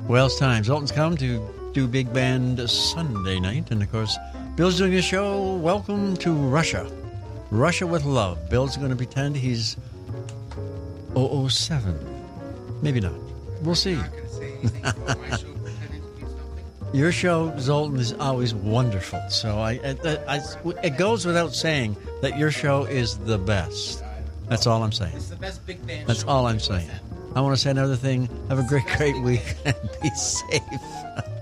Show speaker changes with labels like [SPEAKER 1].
[SPEAKER 1] Well, it's time. Zoltan's come to do Big Band Sunday night. And, of course, Bill's doing a show. Welcome to Russia. Russia with Love. Bill's going to pretend he's 007. Maybe not. We'll see.
[SPEAKER 2] I'm not going to say anything about my show pretending to be something.
[SPEAKER 1] Your show, Zoltan, is always wonderful. So it goes without saying that your show is the best. That's all I'm saying.
[SPEAKER 2] It's the best big band
[SPEAKER 1] That's
[SPEAKER 2] show
[SPEAKER 1] all I'm
[SPEAKER 2] you've ever
[SPEAKER 1] saying.
[SPEAKER 2] had.
[SPEAKER 1] I want to say another thing. Have a great week and be safe.